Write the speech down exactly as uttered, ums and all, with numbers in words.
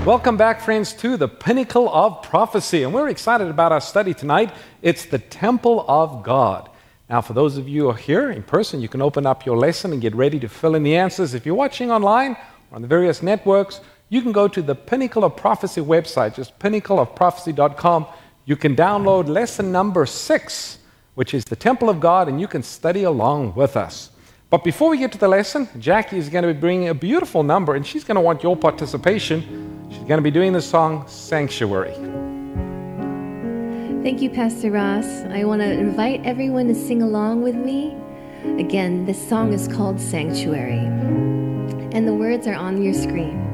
Welcome back, friends, to the Pinnacle of Prophecy. And we're excited about our study tonight. It's the Temple of God. Now, for those of you who are here in person, you can open up your lesson and get ready to fill in the answers. If you're watching online or on the various networks, you can go to the Pinnacle of Prophecy website, just pinnacle of prophecy dot com. You can download lesson number six, which is the Temple of God, and you can study along with us. But before we get to the lesson, Jackie is going to be bringing a beautiful number, and she's going to want your participation. She's going to be doing the song Sanctuary. Thank you, Pastor Ross. I want to invite everyone to sing along with me. Again, this song is called Sanctuary, and the words are on your screen.